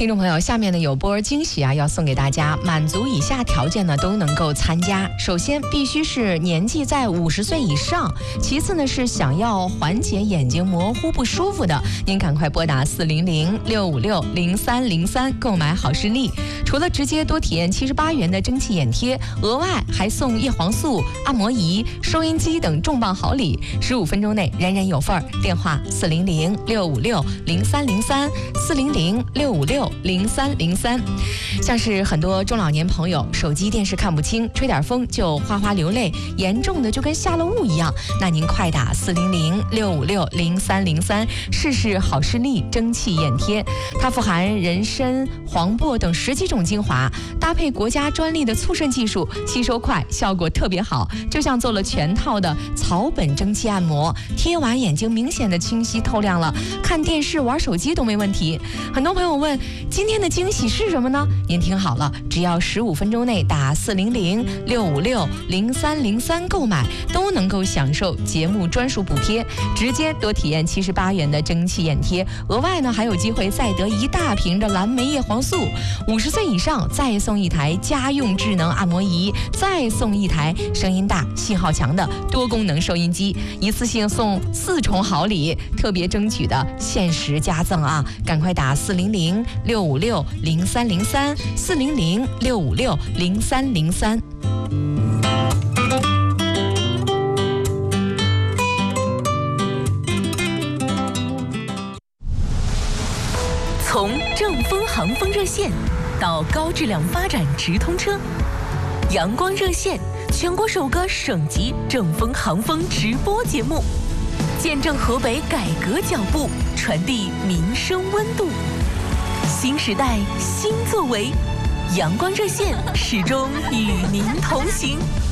听众朋友，下面呢有波惊喜啊，要送给大家，满足以下条件呢都能够参加。首先必须是年纪在50岁以上，其次呢是想要缓解眼睛模糊不舒服的，您赶快拨打400-656-0303购买好视力。除了直接多体验78元的蒸汽眼贴，额外还送叶黄素、按摩仪、收音机等重磅好礼，15分钟内人人有份儿。电话400-656-0303，400-656-0303。像是很多中老年朋友，手机电视看不清，吹点风就哗哗流泪，严重的就跟下了雾一样，那您快打400-656-0303，试试好视力蒸汽眼贴。它富含人参、黄柏等10几种精华，搭配国家专利的促渗技术，吸收快，效果特别好，就像做了全套的草本蒸汽按摩，贴完眼睛明显的清晰透亮了，看电视玩手机都没问题。很多朋友问今天的惊喜是什么呢？您听好了，只要15分钟内打400-656-0303购买，都能够享受节目专属补贴，直接多体验78元的蒸汽眼贴，额外呢还有机会再得1大瓶的蓝莓叶黄素，50岁以上再送1台家用智能按摩仪，再送1台声音大信号强的多功能收音机，一次性送4重好礼，特别争取的限时加赠啊！赶快打400-656-0303，400-656-0303。 从正风航风热线到高质量发展直通车，阳光热线全国首个省级正风航风直播节目，见证河北改革脚步，传递民生温度。新时代新作为，阳光热线始终与您同行。